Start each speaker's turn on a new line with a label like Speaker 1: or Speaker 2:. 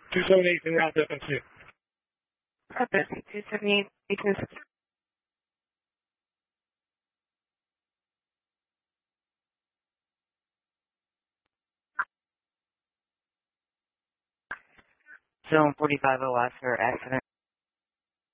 Speaker 1: 278 in route FMC.
Speaker 2: Purpose 278, Beacon. Zone 45 OS for accident.